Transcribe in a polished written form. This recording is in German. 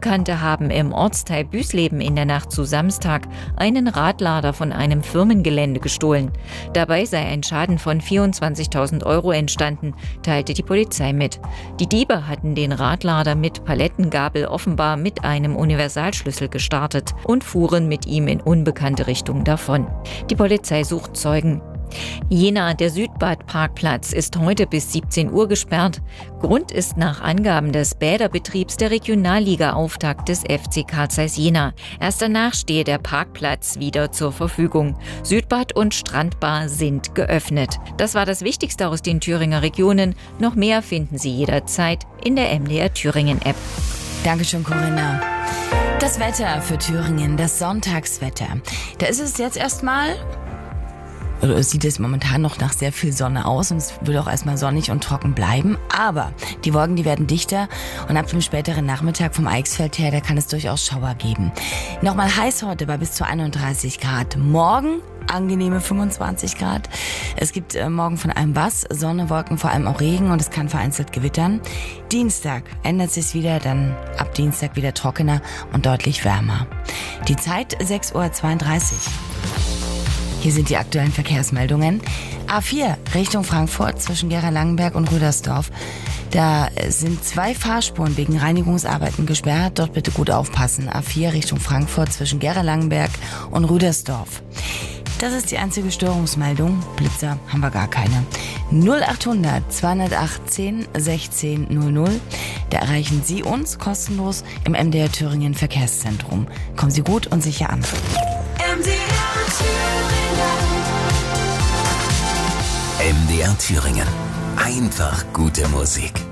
Unbekannte haben im Ortsteil Büsleben in der Nacht zu Samstag einen Radlader von einem Firmengelände gestohlen. Dabei sei ein Schaden von 24.000 € entstanden, teilte die Polizei mit. Die Diebe hatten den Radlader mit Palettengabel offenbar mit einem Universalschlüssel gestartet und fuhren mit ihm in unbekannte Richtung davon. Die Polizei sucht Zeugen. Jena, der Südbad-Parkplatz, ist heute bis 17 Uhr gesperrt. Grund ist nach Angaben des Bäderbetriebs der Regionalliga-Auftakt des FC Carl Zeiss Jena. Erst danach stehe der Parkplatz wieder zur Verfügung. Südbad und Strandbar sind geöffnet. Das war das Wichtigste aus den Thüringer Regionen. Noch mehr finden Sie jederzeit in der MDR Thüringen App. Dankeschön, Corinna. Das Wetter für Thüringen, das Sonntagswetter. Da ist es jetzt erstmal... Oder sieht es momentan noch nach sehr viel Sonne aus und es wird auch erstmal sonnig und trocken bleiben. Aber die Wolken, die werden dichter und ab dem späteren Nachmittag vom Eichsfeld her, da kann es durchaus Schauer geben. Nochmal heiß heute bei bis zu 31 Grad. Morgen angenehme 25 Grad. Es gibt morgen von allem was, Sonne, Wolken, vor allem auch Regen und es kann vereinzelt gewittern. Dienstag ändert sich's wieder, dann ab Dienstag wieder trockener und deutlich wärmer. Die Zeit 6:32 Uhr. Hier sind die aktuellen Verkehrsmeldungen. A4 Richtung Frankfurt zwischen Gera-Langenberg und Rüdersdorf. Da sind 2 Fahrspuren wegen Reinigungsarbeiten gesperrt. Dort bitte gut aufpassen. A4 Richtung Frankfurt zwischen Gera-Langenberg und Rüdersdorf. Das ist die einzige Störungsmeldung. Blitzer haben wir gar keine. 0800 218 16 00. Da erreichen Sie uns kostenlos im MDR Thüringen Verkehrszentrum. Kommen Sie gut und sicher an. MDR Thüringen. Einfach gute Musik.